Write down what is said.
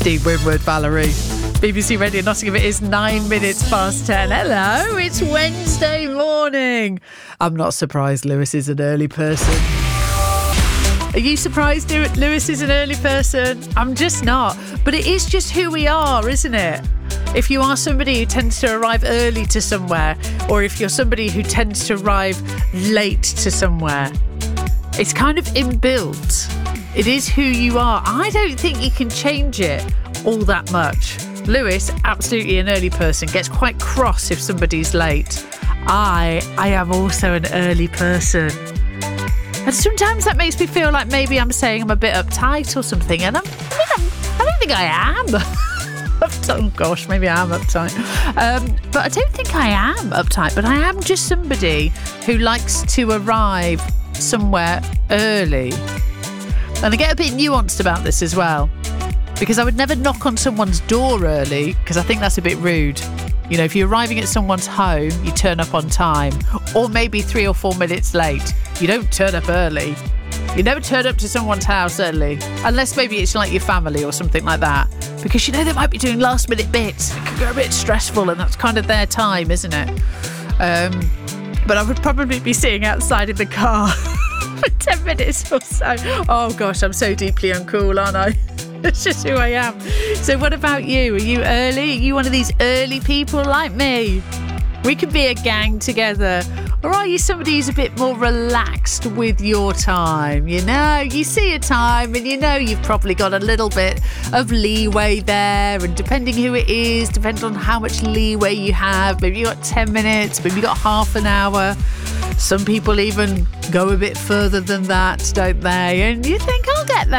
Steve Winwood, Valerie. BBC Radio Nottingham, it is 9 minutes past 10. Hello, it's Wednesday morning. I'm not surprised Lewis is an early person. Are you surprised Lewis is an early person? I'm just not. But it is just who we are, isn't it? If you are somebody who tends to arrive early to somewhere, or if you're somebody who tends to arrive late to somewhere, it's kind of inbuilt. It is who you are. I don't think you can change it all that much. Lewis, absolutely an early person, gets quite cross if somebody's late. I am also an early person. And sometimes that makes me feel like maybe I'm saying I'm a bit uptight or something. And I don't think I am. Oh gosh, maybe I am uptight. But I don't think I am uptight. But I am just somebody who likes to arrive somewhere early. And I get a bit nuanced about this as well, because I would never knock on someone's door early, because I think that's a bit rude. You know, if you're arriving at someone's home, you turn up on time, or maybe 3 or 4 minutes late. You don't turn up early. You never turn up to someone's house early, unless maybe it's like your family or something like that, because you know they might be doing last minute bits. It can go a bit stressful, and that's kind of their time, isn't it? But I would probably be sitting outside in the car for 10 minutes or so. Oh gosh, I'm so deeply uncool, aren't I? That's just who I am. So what about you? Are you early? Are you one of these early people like me? We could be a gang together. Or are you somebody who's a bit more relaxed with your time? You know, you see a time and you know you've probably got a little bit of leeway there. And depending who it is, depending on how much leeway you have, maybe you got 10 minutes, maybe you got half an hour. Some people even go a bit further than that, don't they? And you think, I'll get there.